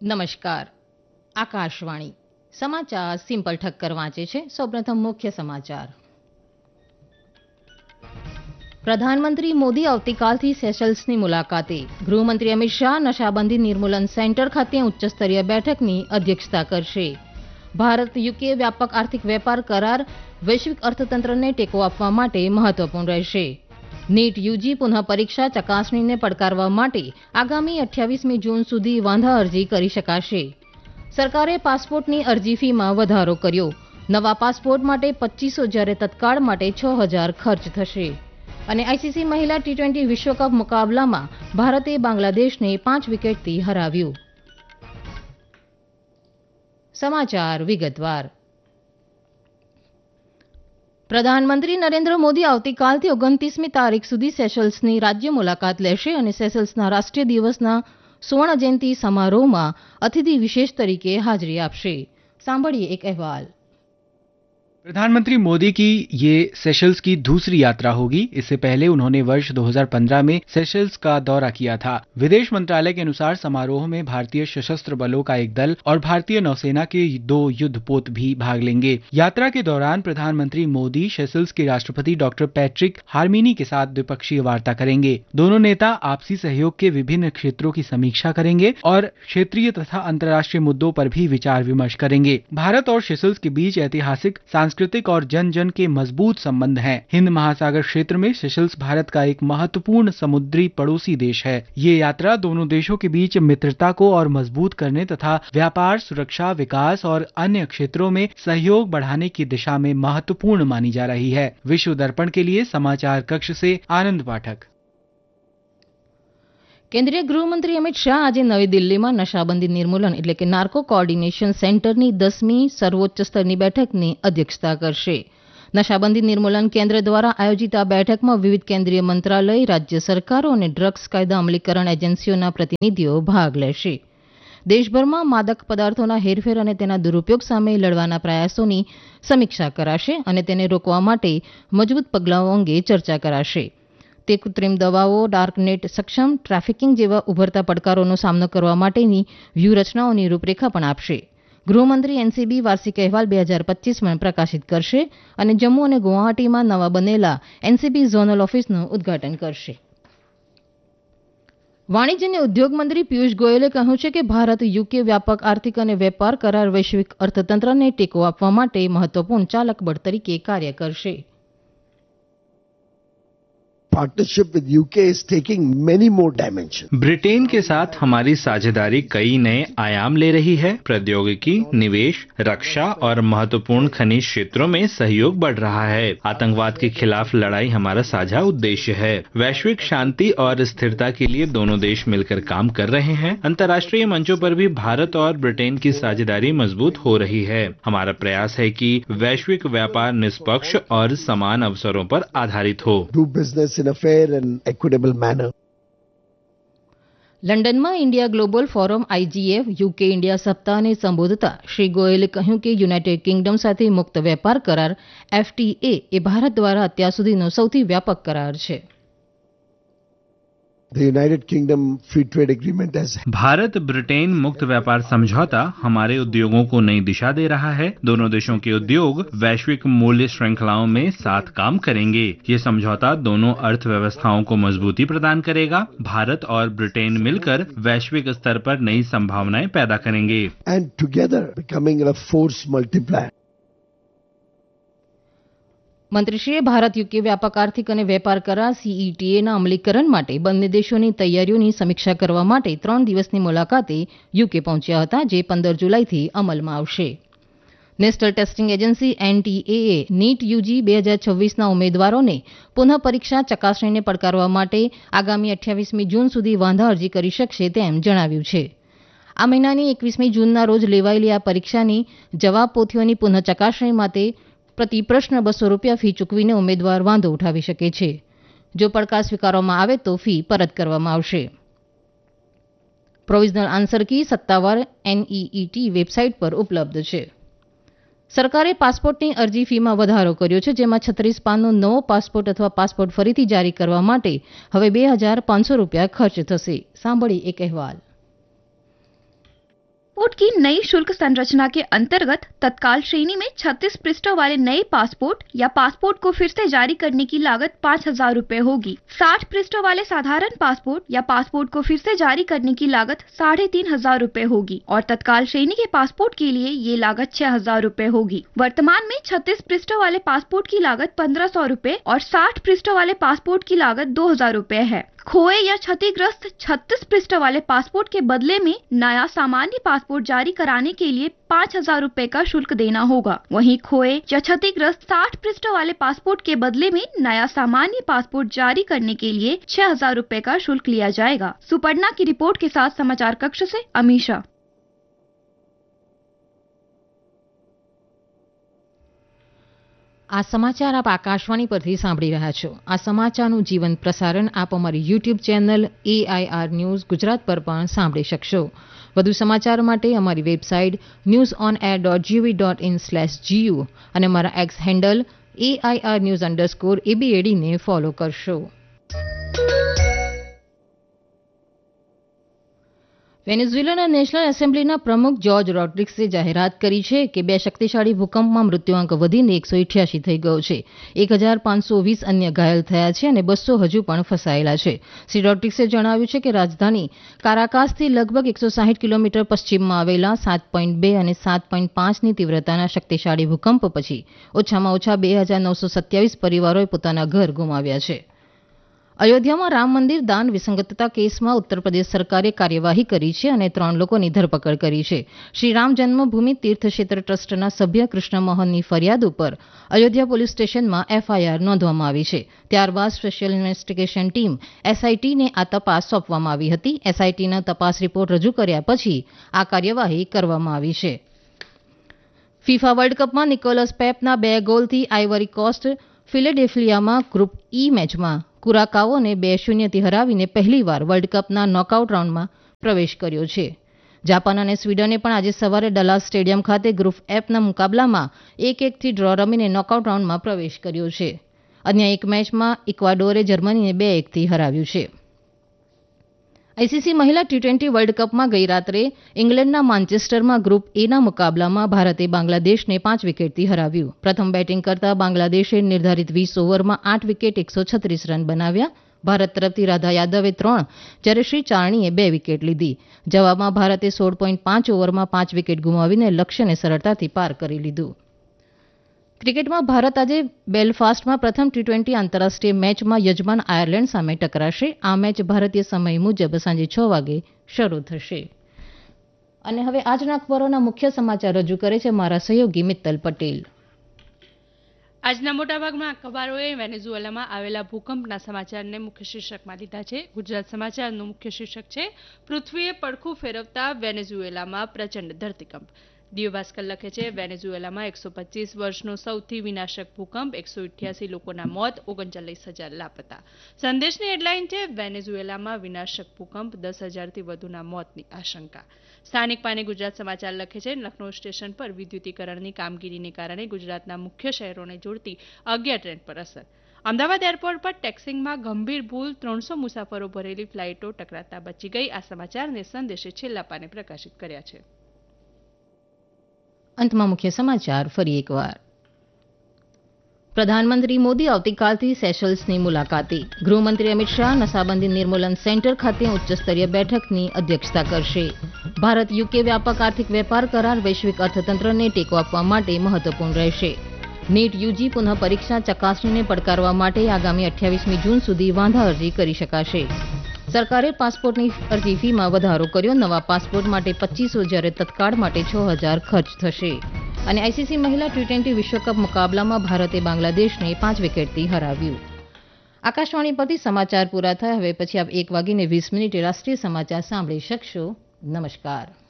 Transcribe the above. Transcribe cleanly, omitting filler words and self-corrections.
નમસ્કાર. આકાશવાણી સમાચાર સિમ્પલ ઠક્કર વાંચે છે. સૌપ્રથમ મુખ્ય સમાચાર. પ્રધાનમંત્રી મોદી આવતીકાલથી સેશલ્સની મુલાકાતે. ગૃહમંત્રી અમિત શાહ નશાબંધી નિર્મૂલન સેન્ટર ખાતે ઉચ્ચસ્તરીય બેઠકની અધ્યક્ષતા કરશે. ભારત યુકે વ્યાપક આર્થિક વેપાર કરાર વૈશ્વિક અર્થતંત્રને ટેકો આપવા માટે મહત્વપૂર્ણ રહેશે. નીટ યુજી પુનઃ પરીક્ષા ચકાસણીને પડકારવા માટે આગામી 28મી જૂન સુધી વાંધા અરજી કરી શકાશે. સરકારે પાસપોર્ટની અરજી ફીમાં વધારો કર્યો. નવા પાસપોર્ટ માટે 2500 જ્યારે તત્કાળ માટે 6000 ખર્ચ થશે. અને આઈસીસી મહિલા ટી20 વિશ્વકપ મુકાબલામાં ભારતે બાંગ્લાદેશને 5 વિકેટથી હરાવ્યું. સમાચાર વિગતવાર. પ્રધાનમંત્રી નરેન્દ્ર મોદી આવતીકાલથી 29મી તારીખ સુધી સેશલ્સની રાજ્ય મુલાકાત લેશે અને સેશલ્સના રાષ્ટ્રીય દિવસના સુવર્ણ જયંતિ સમારોહમાં અતિથિ વિશેષ તરીકે હાજરી આપશે. સાંભળીએ એક અહેવાલ. प्रधानमंत्री मोदी की ये सेशल्स की दूसरी यात्रा होगी. इससे पहले उन्होंने वर्ष 2015 में सेशल्स का दौरा किया था. विदेश मंत्रालय के अनुसार समारोह में भारतीय सशस्त्र बलों का एक दल और भारतीय नौसेना के 2 युद्धपोत भी भाग लेंगे. यात्रा के दौरान प्रधानमंत्री मोदी सेशल्स के राष्ट्रपति डॉक्टर पैट्रिक हार्मिनी के साथ द्विपक्षीय वार्ता करेंगे. दोनों नेता आपसी सहयोग के विभिन्न क्षेत्रों की समीक्षा करेंगे और क्षेत्रीय तथा अंतर्राष्ट्रीय मुद्दों पर भी विचार विमर्श करेंगे. भारत और सेशल्स के बीच ऐतिहासिक, सांस्कृतिक और जन जन के मजबूत संबंध हैं. हिंद महासागर क्षेत्र में सेशल्स भारत का एक महत्वपूर्ण समुद्री पड़ोसी देश है. ये यात्रा दोनों देशों के बीच मित्रता को और मजबूत करने तथा व्यापार, सुरक्षा, विकास और अन्य क्षेत्रों में सहयोग बढ़ाने की दिशा में महत्वपूर्ण मानी जा रही है. विश्व दर्पण के लिए समाचार कक्ष से आनंद पाठक. કેન્દ્રીય ગૃહમંત્રી અમિત શાહ આજે નવી દિલ્હીમાં નશાબંધી નિર્મૂલન એટલે કે નાર્કો કોઓર્ડિનેશન સેન્ટરની 10મી સર્વોચ્ચ સ્તરની બેઠકની અધ્યક્ષતા કરશે. નશાબંધી નિર્મૂલન કેન્દ્ર દ્વારા આયોજિત આ બેઠકમાં વિવિધ કેન્દ્રીય મંત્રાલય, રાજ્ય સરકારો અને ડ્રગ્સ કાયદા અમલીકરણ એજન્સીઓના પ્રતિનિધિઓ ભાગ લેશે. દેશભરમાં માદક પદાર્થોના હેરફેર અને તેના દુરુપયોગ સામે લડવાના પ્રયાસોની સમીક્ષા કરાશે અને તેને રોકવા માટે મજબૂત પગલાઓ અંગે ચર્ચા કરાશે. તે કૃત્રિમ દવાઓ, ડાર્કનેટ, સક્ષમ ટ્રાફિકિંગ જેવા ઉભરતા પડકારોનો સામનો કરવા માટેની વ્યૂહરચનાઓની રૂપરેખા પણ આપશે. ગૃહમંત્રી એનસીબી વાર્ષિક અહેવાલ 2025માં પ્રકાશિત કરશે અને જમ્મુ અને ગુવાહાટીમાં નવા બનેલા એનસીબી ઝોનલ ઓફિસનું ઉદ્ઘાટન કરશે. વાણિજ્ય અને ઉદ્યોગ મંત્રી પિયુષ ગોયલે કહ્યું છે કે ભારત યુકે વ્યાપક આર્થિક અને વેપાર કરાર વૈશ્વિક અર્થતંત્રને ટેકો આપવા માટે મહત્વપૂર્ણ ચાલક બળ તરીકે કાર્ય કરશે. Partnership with UK is taking many more dimensions. Britain के साथ हमारी साझेदारी कई नए आयाम ले रही है. प्रौद्योगिकी, निवेश, रक्षा और महत्वपूर्ण खनिज क्षेत्रों में सहयोग बढ़ रहा है. आतंकवाद के खिलाफ लड़ाई हमारा साझा उद्देश्य है. वैश्विक शांति और स्थिरता के लिए दोनों देश मिलकर काम कर रहे हैं. अंतर्राष्ट्रीय मंचों पर भी भारत और ब्रिटेन की साझेदारी मजबूत हो रही है. हमारा प्रयास है कि वैश्विक व्यापार निष्पक्ष और समान अवसरों पर आधारित हो. Do business in a fair and equitable manner. લંડનમાં India global forum આઈજીએફ UK India સપ્તાહને સંબોધતા શ્રી ગોયલે કહ્યું કે યુનાઇટેડ કિંગડમ સાથે મુક્ત વેપાર કરાર એફટીએ એ ભારત દ્વારા અત્યાર સુધીનો સૌથી વ્યાપક કરાર છે. The United Kingdom Free Trade Agreement has Bharat Britain मुक्त व्यापार समझौता हमारे उद्योगों को नई दिशा दे रहा है. दोनों देशों के उद्योग वैश्विक मूल्य श्रृंखलाओं में साथ काम करेंगे. ये समझौता दोनों अर्थव्यवस्थाओं को मजबूती प्रदान करेगा. भारत और ब्रिटेन मिलकर वैश्विक स्तर पर नई संभावनाएं पैदा करेंगे and together becoming a force multiplier. મંત્રીશ્રીએ ભારત યુકે વ્યાપક આર્થિક અને વેપાર કરાર સીઈટીએના અમલીકરણ માટે બંને દેશોની તૈયારીઓની સમીક્ષા કરવા માટે 3 દિવસની મુલાકાતે યુકે પહોંચ્યા હતા, જે 15 જુલાઈથી અમલમાં આવશે. National testing agency એનટીએએ NEET UG 2026ના ઉમેદવારોને પુનઃ પરીક્ષા ચકાસણીને પડકારવા માટે આગામી 28મી જૂન સુધી વાંધા અરજી કરી શકશે તેમ જણાવ્યું છે. આ મહિનાની 21મી જૂનના રોજ લેવાયેલી આ પરીક્ષાની જવાબ પોથીઓની પુનઃ ચકાસણી માટે પ્રતિ પ્રશ્ન 200 રૂપિયા ફી ચૂકવીને ઉમેદવાર વાંધો ઉઠાવી શકે છે. જો પડકાર સ્વીકારવામાં આવે તો ફી પરત કરવામાં આવશે. પ્રોવિઝનલ આન્સર કી સત્તાવાર એનઈઈટી વેબસાઇટ પર ઉપલબ્ધ છે. સરકારે પાસપોર્ટની અરજી ફીમાં વધારો કર્યો છે, જેમાં 36 પાનનો નવો પાસપોર્ટ અથવા પાસપોર્ટ ફરીથી જારી કરવા માટે હવે 2500 રૂપિયા ખર્ચ થશે. સાંભળી એક અહેવાલ. पासपोर्ट की नई शुल्क संरचना के अंतर्गत तत्काल श्रेणी में 36 पृष्ठों वाले नए पासपोर्ट या पासपोर्ट को फिर से जारी करने की लागत 5,000 रुपए होगी। 60 पृष्ठों वाले साधारण पासपोर्ट या पासपोर्ट को फिर से जारी करने की लागत 3,500 रुपए होगी और तत्काल श्रेणी के पासपोर्ट के लिए ये लागत 6,000 रुपए होगी। वर्तमान में 36 पृष्ठों वाले पासपोर्ट की लागत 1,500 रुपए और 60 पृष्ठों वाले पासपोर्ट की लागत 2,000 रुपए है। खोए या क्षतिग्रस्त 36 पृष्ठ वाले पासपोर्ट के बदले में नया सामान्य पासपोर्ट जारी कराने के लिए 5,000 रुपए का शुल्क देना होगा। वहीं खोए या क्षतिग्रस्त 60 पृष्ठ वाले पासपोर्ट के बदले में नया सामान्य पासपोर्ट जारी करने के लिए 6,000 रुपए का शुल्क लिया जाएगा। सुपर्णा की रिपोर्ट के साथ समाचार कक्ष से अमीषा। આ સમાચાર આપ આકાશવાણી પરથી સાંભળી રહ્યા છો। આ સમાચારનું જીવંત પ્રસારણ આપ અમારી YouTube channel AIR news Gujarat પર પણ સાંભળી શકશો। વધુ સમાચાર માટે અમારી વેબસાઇટ newsonair.gov.in/gu અને અમારા એક્સ હેન્ડલ AIR_news_ABAD ને ફોલો કરશો। વેનેઝુએલાના નેશનલ એસેમ્બલીના પ્રમુખ જોર્જ રોડ્રિગ્સે જાહેરાત કરી છે કે બે શક્તિશાળી ભૂકંપમાં મૃત્યુઆંક વધીને 188 થઈ ગયો છે। 1,520 અન્ય ઘાયલ થયા છે અને 200 હજુ પણ ફસાયેલા છે। શ્રી રોડ્રિગ્સે જણાવ્યું છે કે રાજધાની કારાકાસથી લગભગ 160 કિલોમીટર પશ્ચિમમાં આવેલા 7.2 અને 7.5ની તીવ્રતાના શક્તિશાળી ભૂકંપ પછી ઓછામાં ઓછા 2,927 પરિવારોએ પોતાના ઘર ગુમાવ્યા છે। અયોધ્યામાં રામ મંદિર દાન વિસંગતતા કેસમાં ઉત્તર પ્રદેશ સરકારે કાર્યવાહી કરી છે અને 3 લોકોની ધરપકડ કરી છે। શ્રી રામ જન્મભૂમિ તીર્થ ક્ષેત્ર ટ્રસ્ટના સભ્ય કૃષ્ણ મોહનની ફરિયાદ ઉપર અયોધ્યા પોલીસ સ્ટેશનમાં FIR નોંધવામાં આવી છે। ત્યારબાદ સ્પેશિયલ ઇન્વેસ્ટિગેશન ટીમ SITને આ તપાસ સોંપવામાં આવી હતી। SITના તપાસ રિપોર્ટ રજૂ કર્યા પછી આ કાર્યવાહી કરવામાં આવી છે। ફિફા વર્લ્ડ કપમાં Nicholas પેપના 2 ગોલથી ivory cost ફિલેડેલ્ફિયામાં group E મેચમાં કુરાકાઓને 2-0થી હરાવીને પહેલીવાર વર્લ્ડ કપના નોકઆઉટ રાઉન્ડમાં પ્રવેશ કર્યો છે। જાપાન અને સ્વીડને પણ આજે સવારે ડલાસ સ્ટેડિયમ ખાતે ગ્રુપ Fના મુકાબલામાં 1-1થી ડ્રો રમીને નોકઆઉટ રાઉન્ડમાં પ્રવેશ કર્યો છે। અન્ય એક મેચમાં ઇક્વાડોરે જર્મનીને 2-1થી હરાવ્યું છે। ICC મહિલા T20 વર્લ્ડ કપમાં ગઈ રાત્રે ઇંગ્લેન્ડના માન્ચેસ્ટરમાં ગ્રુપ Aના મુકાબલામાં ભારતે બાંગ્લાદેશને 5 વિકેટથી હરાવ્યું। પ્રથમ બેટિંગ કરતા બાંગ્લાદેશે નિર્ધારિત 20 ઓવરમાં 8 વિકેટ 136 રન બનાવ્યા। ભારત તરફથી રાધા યાદવે 3 જ્યારે શ્રી ચારણીએ 2 વિકેટ લીધી। જવાબમાં ભારતે 16.5 ઓવરમાં 5 વિકેટ ગુમાવીને લક્ષ્યને સરળતાથી પાર કરી લીધું। ક્રિકેટમાં ભારત આજે બેલફાસ્ટમાં પ્રથમ T20 આંતરરાષ્ટ્રીય મેચમાં યજમાન આયર્લેન્ડ સામે ટકરાશે। આ મેચ ભારતીય સમય મુજબ સાંજે 6 વાગે શરૂ થશે। અને હવે આજના અખબારોના મુખ્ય સમાચાર રજૂ કરે છે મારા સહયોગી મિત્તલ પટેલ। આજના મોટાભાગના અખબારોએ વેનેઝુએલામાં આવેલા ભૂકંપના સમાચારને મુખ્ય શીર્ષકમાં લીધા છે। ગુજરાત સમાચારનું મુખ્ય શીર્ષક છે પૃથ્વીએ પડખું ફેરવતા વેનેઝુએલામાં પ્રચંડ ધરતીકંપ। દિવ્ય ભાસ્કર લખે છે વેનેઝુએલામાં 125 વર્ષનો સૌથી વિનાશક ભૂકંપ, 188 લોકોના મોત, 39,000 લાપતા। સંદેશની હેડલાઇન છે વેનેઝુએલામાં વિનાશક ભૂકંપ, 10,000થી વધુના મોતની આશંકા। સ્થાનિક પાને ગુજરાત સમાચાર લખે છે લખનૌ સ્ટેશન પર વિદ્યુતીકરણની કામગીરીને કારણે ગુજરાતના મુખ્ય શહેરોને જોડતી 11 ટ્રેન પર અસર। અમદાવાદ એરપોર્ટ પર ટેક્સિંગમાં ગંભીર ભૂલ, 300 મુસાફરો ભરેલી ફ્લાઇટો ટકરાતા બચી ગઈ। આ સમાચારને સંદેશે છેલ્લા પાને પ્રકાશિત કર્યા છે। અંતમાં મુખ્ય સમાચાર ફરી એકવાર। પ્રધાનમંત્રી મોદી આવતીકાલથી સેશલ્સની મુલાકાતે। ગૃહમંત્રી અમિત શાહ નશાબંધી નિર્મૂલન સેન્ટર ખાતે ઉચ્ચસ્તરીય બેઠકની અધ્યક્ષતા કરશે। ભારત UK વ્યાપક આર્થિક વેપાર કરાર વૈશ્વિક અર્થતંત્રને ટેકો આપવા માટે મહત્વપૂર્ણ રહેશે। નીટ UG પુનઃ પરીક્ષા ચકાસણીને પડકારવા માટે આગામી 28મી જૂન સુધી વાંધા અરજી કરી શકાશે। સરકારે પાસપોર્ટની અરજી ફીમાં વધારો કર્યો। નવા પાસપોર્ટ માટે 2500 જ્યારે તત્કાળ માટે 6,000 ખર્ચ થશે। અને ICC મહિલા T20 વિશ્વકપ મુકાબલામાં ભારતે બાંગ્લાદેશને 5 વિકેટથી હરાવ્યું। આકાશવાણી પરથી સમાચાર પૂરા થયા। હવે પછી આપ 1:20 રાષ્ટ્રીય સમાચાર સાંભળી શકશો। નમસ્કાર।